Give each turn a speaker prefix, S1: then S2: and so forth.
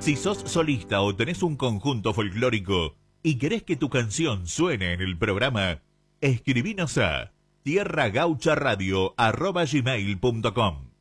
S1: Si sos solista o tenés un conjunto folclórico y querés que tu canción suene en el programa, escribinos a tierragaucharadio@gmail.com.